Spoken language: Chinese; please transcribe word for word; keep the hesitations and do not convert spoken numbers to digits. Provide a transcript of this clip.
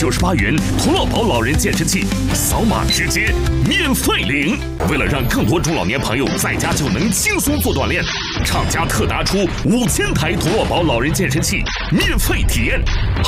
九十八元童乐宝老人健身器，扫码直接免费领。为了让更多中老年朋友在家就能轻松做锻炼，厂家特打出五千台童乐宝老人健身器免费体验。